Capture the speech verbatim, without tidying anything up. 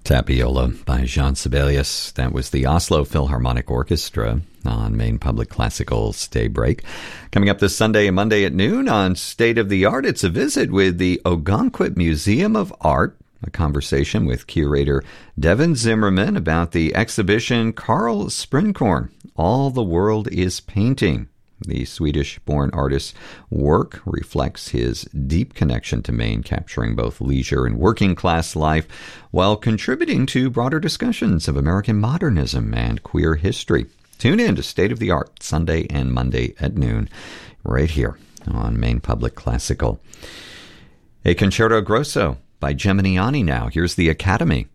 Tapiola by Jean Sibelius. That was the Oslo Philharmonic Orchestra on Maine Public Classical's Daybreak. Coming up this Sunday and Monday at noon on State of the Art, it's a visit with the Ogunquit Museum of Art, a conversation with curator Devin Zimmerman about the exhibition Carl Sprinkorn, All the World is Painting. The Swedish-born artist's work reflects his deep connection to Maine, capturing both leisure and working-class life while contributing to broader discussions of American modernism and queer history. Tune in to State of the Art, Sunday and Monday at noon, right here on Maine Public Classical. A Concerto Grosso by Geminiani now. Here's the Academy.